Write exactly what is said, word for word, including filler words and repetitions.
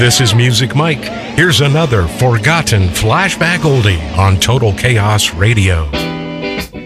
This is Music Mike. Here's another forgotten flashback oldie on Total Chaos Radio.